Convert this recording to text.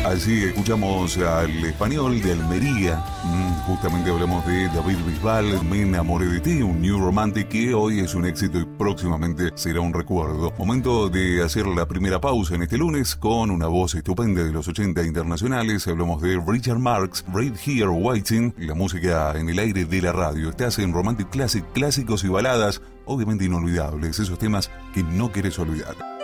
Así escuchamos al español de Almería. Justamente hablamos de David Bisbal, Me enamoré de ti, un New Romantic que hoy es un éxito y próximamente será un recuerdo. Momento de hacer la primera pausa en este lunes con una voz estupenda de los 80 internacionales. Hablamos de Richard Marx, Right Here Waiting, la música en el aire de la radio. Estás en Romantic Classic, clásicos y baladas, obviamente inolvidables, esos temas que no querés olvidar.